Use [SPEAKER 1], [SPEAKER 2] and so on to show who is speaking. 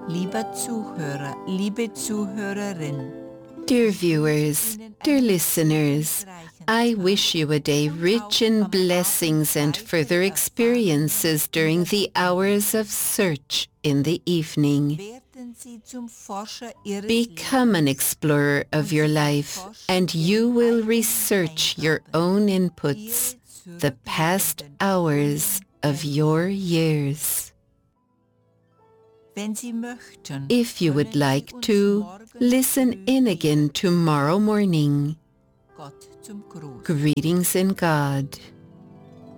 [SPEAKER 1] Lieber Zuhörer, liebe Zuhörerin.
[SPEAKER 2] Dear viewers, dear listeners, I wish you a day rich in blessings and further experiences during the hours of search in the evening. Become an explorer of your life, and you will research your own inputs, the past hours of your years. If you would like to, listen in again tomorrow morning. Greetings in God.